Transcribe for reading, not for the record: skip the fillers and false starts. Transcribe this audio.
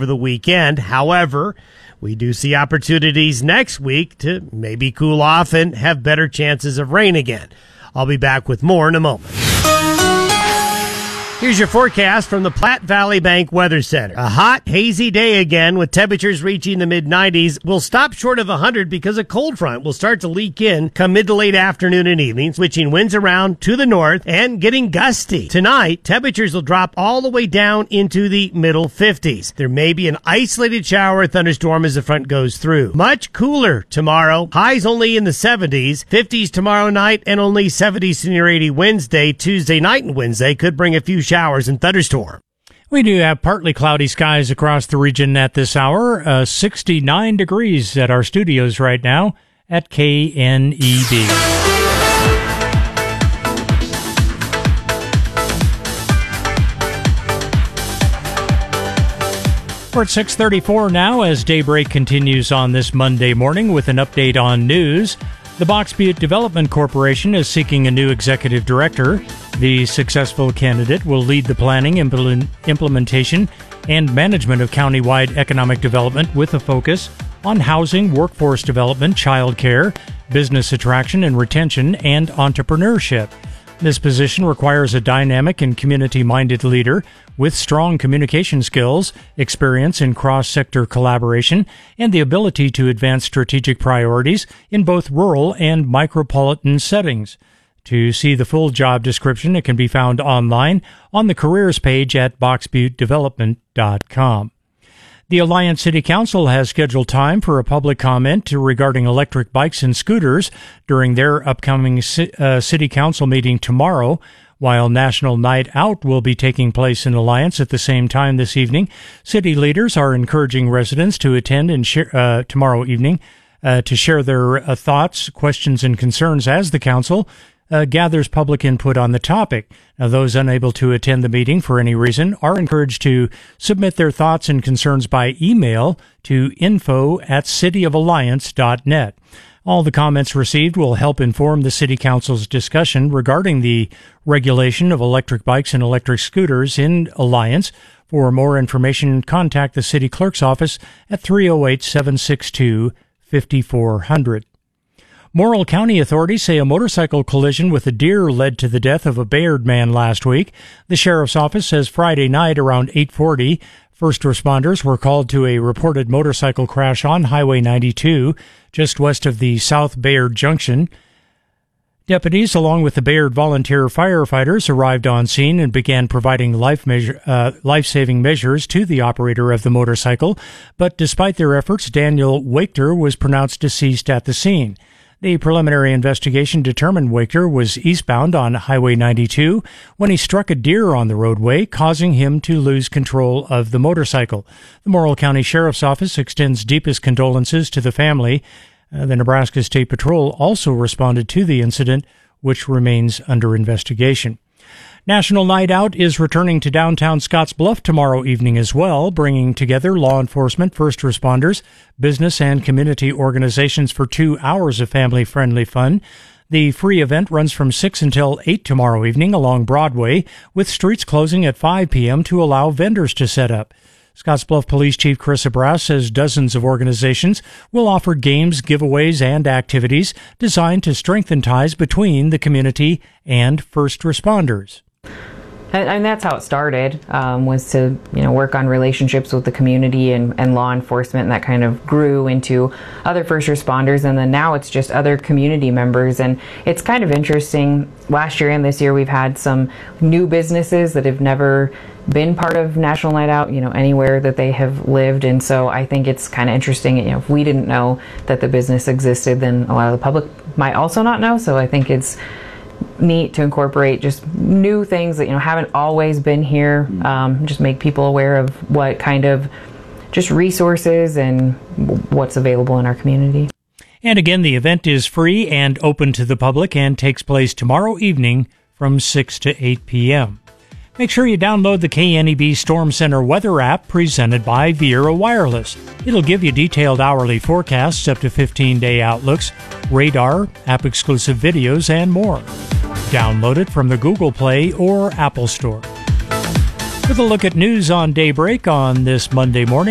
over the weekend. However, we do see opportunities next week to maybe cool off and have better chances of rain again. I'll be back with more in a moment. Here's your forecast from the Platte Valley Bank Weather Center. A hot, hazy day again with temperatures reaching the mid-90s. Will stop short of 100 because a cold front will start to leak in come mid to late afternoon and evening, switching winds around to the north and getting gusty. Tonight, temperatures will drop all the way down into the middle 50s. There may be an isolated shower or thunderstorm as the front goes through. Much cooler tomorrow. Highs only in the 70s, 50s tomorrow night, and only 70s to near 80 Wednesday. Tuesday night and Wednesday could bring a few showers and thunderstorm. We do have partly cloudy skies across the region at this hour. 69 degrees at our studios right now at KNEB. We're at 6:34 now as Daybreak continues on this Monday morning with an update on news. The Box Butte Development Corporation is seeking a new executive director. The successful candidate will lead the planning, implementation, and management of countywide economic development with a focus on housing, workforce development, child care, business attraction and retention, and entrepreneurship. This position requires a dynamic and community-minded leader with strong communication skills, experience in cross-sector collaboration, and the ability to advance strategic priorities in both rural and micropolitan settings. To see the full job description, it can be found online on the careers page at boxbuttedevelopment.com. The Alliance City Council has scheduled time for a public comment regarding electric bikes and scooters during their upcoming City Council meeting tomorrow. While National Night Out will be taking place in Alliance at the same time this evening, city leaders are encouraging residents to attend and tomorrow evening to share their thoughts, questions, and concerns as the council gathers public input on the topic. Now, those unable to attend the meeting for any reason are encouraged to submit their thoughts and concerns by email to info@cityofalliance.net. All the comments received will help inform the City Council's discussion regarding the regulation of electric bikes and electric scooters in Alliance. For more information, contact the City Clerk's office at 308-762-5400. Morrill County authorities say a motorcycle collision with a deer led to the death of a Bayard man last week. The sheriff's office says Friday night around 8:40, first responders were called to a reported motorcycle crash on Highway 92, just west of the South Bayard Junction. Deputies, along with the Bayard volunteer firefighters, arrived on scene and began providing life-saving measures to the operator of the motorcycle. But despite their efforts, Daniel Wachter was pronounced deceased at the scene. The preliminary investigation determined Wachter was eastbound on Highway 92 when he struck a deer on the roadway, causing him to lose control of the motorcycle. The Morrill County Sheriff's Office extends deepest condolences to the family. The Nebraska State Patrol also responded to the incident, which remains under investigation. National Night Out is returning to downtown Scottsbluff tomorrow evening as well, bringing together law enforcement, first responders, business, and community organizations for 2 hours of family-friendly fun. The free event runs from 6 until 8 tomorrow evening along Broadway, with streets closing at 5 p.m. to allow vendors to set up. Scottsbluff Police Chief Chris Abras says dozens of organizations will offer games, giveaways, and activities designed to strengthen ties between the community and first responders. And that's how it started, was to work on relationships with the community and law enforcement, and that kind of grew into other first responders, and then now it's just other community members. And it's kind of interesting. Last year and this year we've had some new businesses that have never been part of National Night Out, anywhere that they have lived. And so I think it's kind of interesting. If we didn't know that the business existed, then a lot of the public might also not know. So I think it's neat to incorporate just new things that haven't always been here, just make people aware of what kind of just resources and what's available in our community. And again, the event is free and open to the public and takes place tomorrow evening from 6 to 8 p.m. Make sure you download the KNEB Storm Center weather app presented by Viera Wireless. It'll give you detailed hourly forecasts, up to 15-day outlooks, radar, app-exclusive videos, and more. Download it from the Google Play or Apple Store. With a look at news on Daybreak on this Monday morning.